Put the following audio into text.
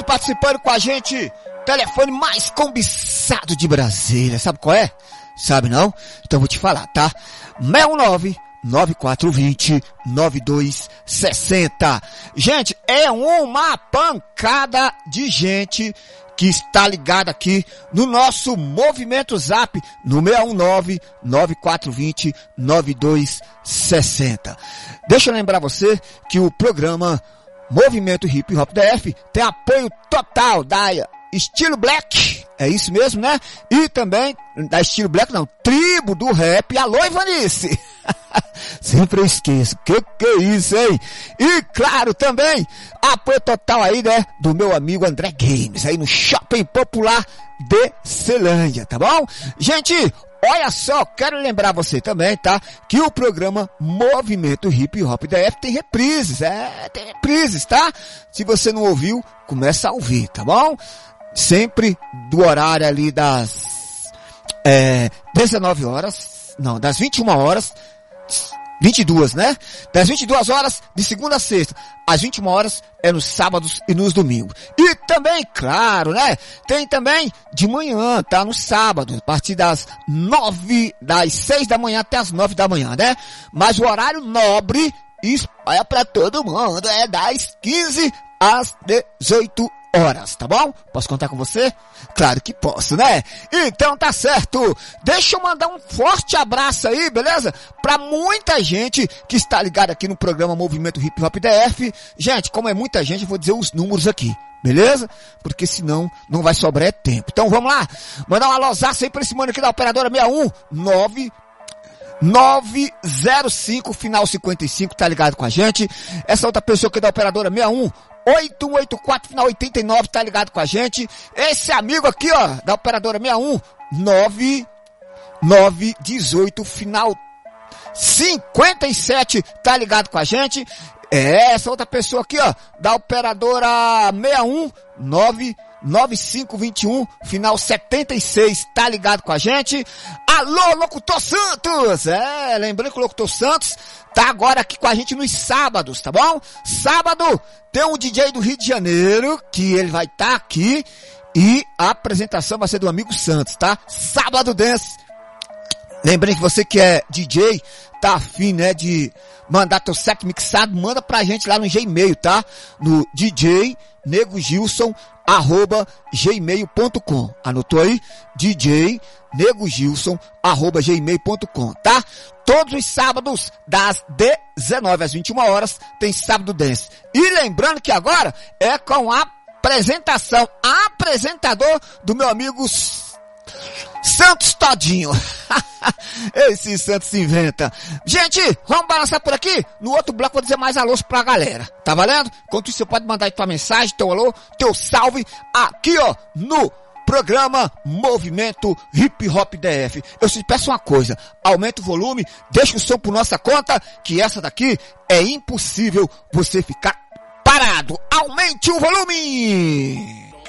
participando com a gente, telefone mais cobiçado de Brasília, sabe qual é? Sabe não? Então vou te falar, tá? 619-9420-9260. Gente, é uma pancada de gente que está ligada aqui no nosso Movimento Zap, no 619-9420-9260. Deixa eu lembrar você que o programa Movimento Hip Hop DF tem apoio total da Estilo Black, é isso mesmo, né? E também, da Estilo Black não, Tribo do Rap, alô Ivanice! Sempre eu esqueço, que é isso, hein? E claro, também, apoio total aí, né, do meu amigo André Games, aí no Shopping Popular de Celândia, tá bom? Gente, olha só, quero lembrar você também, tá? Que o programa Movimento Hip Hop DF tem reprises, tem reprises, tá? Se você não ouviu, começa a ouvir, tá bom? Sempre do horário ali das 19 horas, não, das 21 horas, 22, né? Das 22 horas de segunda a sexta, às 21 horas é nos sábados e nos domingos. E também, claro, né? Tem também de manhã, tá? No sábado, a partir das 6 da manhã até as 9 da manhã, né? Mas o horário nobre espalha pra todo mundo, é das 15 às 18 horas, tá bom? Posso contar com você? Claro que posso, né? Então tá certo. Deixa eu mandar um forte abraço aí, beleza? Pra muita gente que está ligada aqui no programa Movimento Hip Hop DF. Gente, como é muita gente, eu vou dizer os números aqui, beleza? Porque senão não vai sobrar tempo. Então vamos lá. Mandar um alôzaço aí pra esse mano aqui da operadora 61905, final 55, tá ligado com a gente? Essa outra pessoa aqui da operadora 8184, final 89, tá ligado com a gente? Esse amigo aqui, ó, da operadora 61918, final 57, tá ligado com a gente? Essa outra pessoa aqui, ó, da operadora 6199521, final 76, tá ligado com a gente? Alô, Locutor Santos! Lembrando que o Locutor Santos tá agora aqui com a gente nos sábados, tá bom? Sábado tem um DJ do Rio de Janeiro, que ele vai estar aqui, e a apresentação vai ser do amigo Santos, tá? Sábado Dance. Lembrando que você que é DJ, tá afim, né, de mandar teu set mixado, manda pra gente lá no Gmail, tá? No DJ Nego Gilson @gmail.com. Anotou aí? DJ Nego Gilson @gmail.com, tá? Todos os sábados das 19 às 21 horas tem Sábado Dance. E lembrando que agora é com a apresentador do meu amigo Santos Todinho. Esse Santos se inventa. Gente, vamos balançar por aqui. No outro bloco vou dizer mais alôs pra galera. Tá valendo? Enquanto isso você pode mandar aí tua mensagem, teu alô, teu salve aqui, ó, no programa Movimento Hip Hop DF. Eu te peço uma coisa, aumenta o volume, deixa o som por nossa conta, que essa daqui é impossível você ficar parado. Aumente o volume!